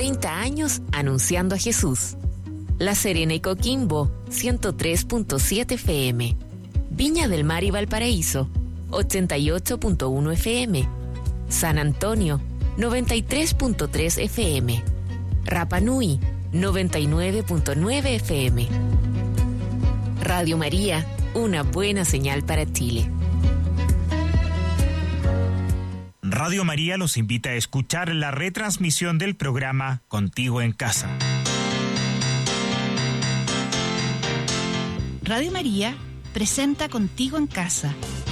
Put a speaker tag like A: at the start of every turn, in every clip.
A: 30 años anunciando a Jesús. La Serena y Coquimbo, 103.7 FM. Viña del Mar y Valparaíso, 88.1 FM. San Antonio, 93.3 FM. Rapa Nui, 99.9 FM. Radio María, una buena señal para Chile.
B: Radio María los invita a escuchar la retransmisión del programa Contigo en Casa.
C: Radio María presenta Contigo en Casa.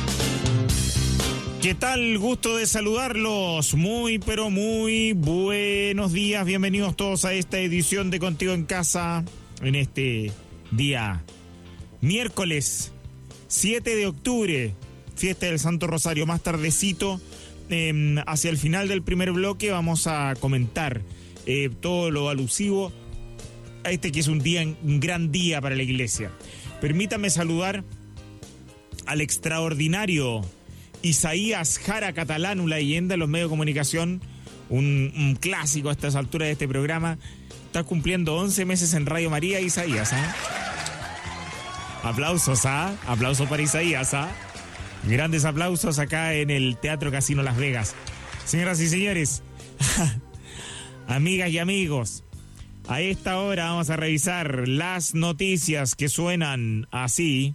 B: ¿Qué tal? Gusto de saludarlos. Muy, pero muy buenos días. Bienvenidos todos a esta edición de Contigo en Casa en este día miércoles 7 de octubre, fiesta del Santo Rosario. Más tardecito, hacia el final del primer bloque, vamos a comentar todo lo alusivo a este que es un gran día para la iglesia. Permítame saludar al extraordinario Isaías Jara Catalán, una leyenda en los medios de comunicación, un clásico a estas alturas de este programa. Está cumpliendo 11 meses en Radio María, Isaías, Aplausos, aplausos para Isaías, Grandes aplausos acá en el Teatro Casino Las Vegas. Señoras y señores, amigas y amigos, a esta hora vamos a revisar las noticias que suenan así.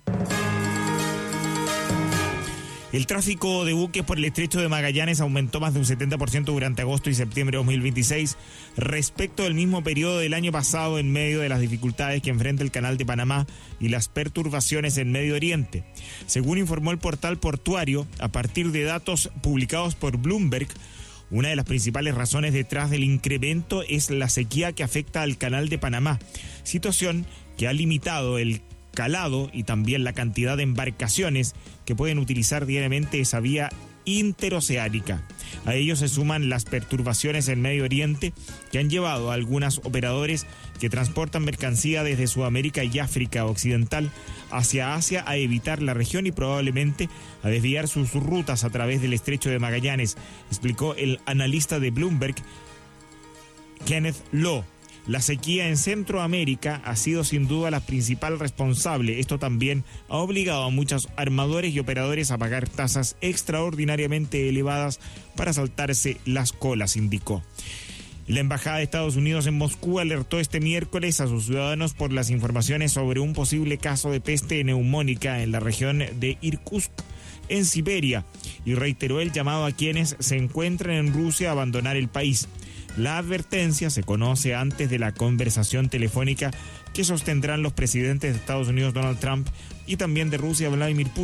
B: El tráfico de buques por el estrecho de Magallanes aumentó más de un 70% durante agosto y septiembre de 2026 respecto del mismo periodo del año pasado, en medio de las dificultades que enfrenta el Canal de Panamá y las perturbaciones en Medio Oriente. Según informó el portal portuario, a partir de datos publicados por Bloomberg, una de las principales razones detrás del incremento es la sequía que afecta al Canal de Panamá, situación que ha limitado el calado y también la cantidad de embarcaciones que pueden utilizar diariamente esa vía interoceánica. A ello se suman las perturbaciones en Medio Oriente que han llevado a algunos operadores que transportan mercancía desde Sudamérica y África Occidental hacia Asia a evitar la región y probablemente a desviar sus rutas a través del estrecho de Magallanes, explicó el analista de Bloomberg, Kenneth Law. La sequía en Centroamérica ha sido sin duda la principal responsable. Esto también ha obligado a muchos armadores y operadores a pagar tasas extraordinariamente elevadas para saltarse las colas, indicó. La Embajada de Estados Unidos en Moscú alertó este miércoles a sus ciudadanos por las informaciones sobre un posible caso de peste neumónica en la región de Irkutsk, en Siberia, y reiteró el llamado a quienes se encuentran en Rusia a abandonar el país. La advertencia se conoce antes de la conversación telefónica que sostendrán los presidentes de Estados Unidos, Donald Trump, y también de Rusia, Vladimir Putin.